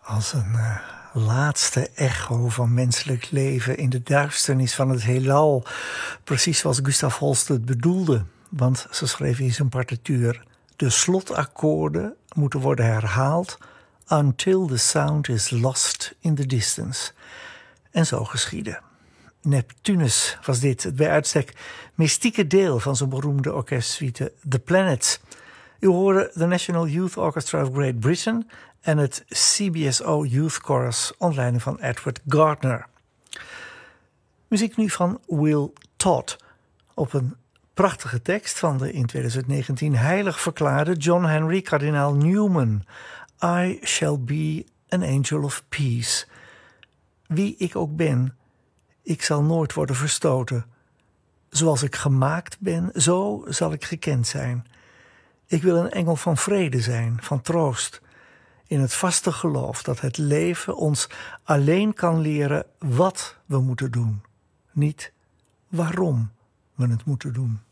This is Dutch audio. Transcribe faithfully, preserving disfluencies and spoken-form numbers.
Als een uh, laatste echo van menselijk leven in de duisternis van het heelal. Precies zoals Gustav Holst het bedoelde. Want ze schreef in zijn partituur: de slotakkoorden moeten worden herhaald until the sound is lost in the distance. En zo geschiedde. Neptunus was dit, het bij uitstek mystieke deel van zijn beroemde orkestsuite The Planets. U hoorde de National Youth Orchestra of Great Britain en het C B S O Youth Chorus onder leiding van Edward Gardner. Muziek nu van Will Todd op een prachtige tekst van de in twintig negentien heilig verklaarde John Henry Kardinaal Newman. I shall be an angel of peace. Wie ik ook ben, ik zal nooit worden verstoten. Zoals ik gemaakt ben, zo zal ik gekend zijn. Ik wil een engel van vrede zijn, van troost. In het vaste geloof dat het leven ons alleen kan leren wat we moeten doen. Niet waarom we het moeten doen.